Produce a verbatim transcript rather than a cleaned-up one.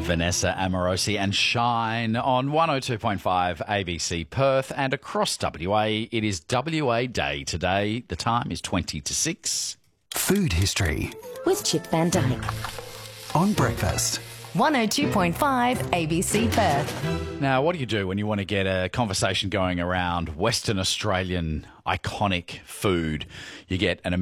Vanessa Amorosi and Shine on one oh two point five A B C Perth and across W A. It is W A Day today. The time is twenty to six. Food history with Chip Van Dyke. On breakfast. one oh two point five A B C Perth. Now, what do you do when you want to get a conversation going around Western Australian iconic food? You get an